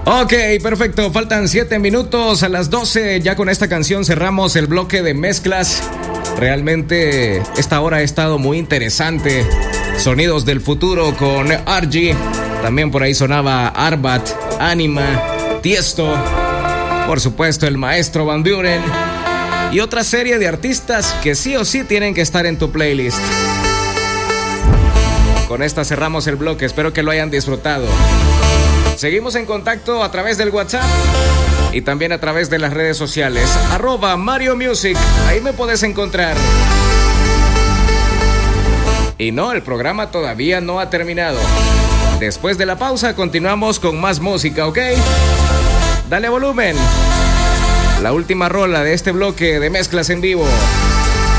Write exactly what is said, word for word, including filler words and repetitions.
Ok, perfecto. Faltan siete minutos a las doce. Ya con esta canción cerramos el bloque de mezclas. Realmente esta hora ha estado muy interesante. Sonidos del futuro con R G. También por ahí sonaba Arbat, Anima, Tiesto. Por supuesto el maestro Van Buren. Y otra serie de artistas que sí o sí tienen que estar en tu playlist. Con esta cerramos el bloque. Espero que lo hayan disfrutado. Seguimos en contacto a través del WhatsApp y también a través de las redes sociales. Arroba Mario Music. Ahí me puedes encontrar. Y no, el programa todavía no ha terminado. Después de la pausa continuamos con más música, ¿ok? Dale volumen. La última rola de este bloque de mezclas en vivo.